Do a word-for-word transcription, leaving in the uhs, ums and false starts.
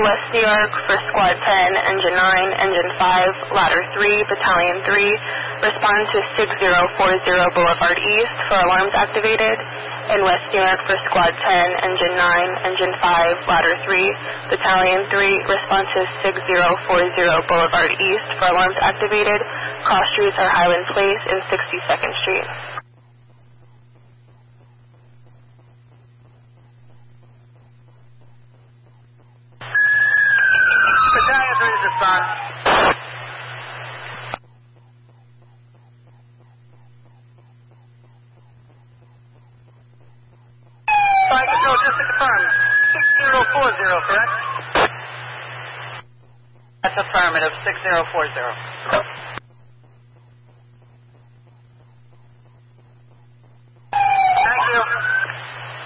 West New York for Squad ten, Engine nine, Engine five, Ladder three, Battalion three, respond to six zero four zero Boulevard East for alarms activated. In West New York for Squad ten, Engine nine, Engine five, Ladder three, Battalion three, respond to six zero four zero Boulevard East for alarms activated. Cross streets are Highland Place and sixty-second Street. Battalion three is respond. Flight control, just to confirm, six zero four zero, correct? That's affirmative, six zero four zero.